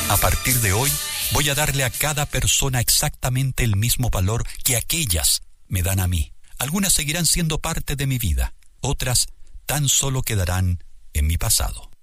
A partir de hoy, voy a darle a cada persona exactamente el mismo valor que aquellas me dan a mí. Algunas seguirán siendo parte de mi vida, otras tan solo quedarán en mi pasado.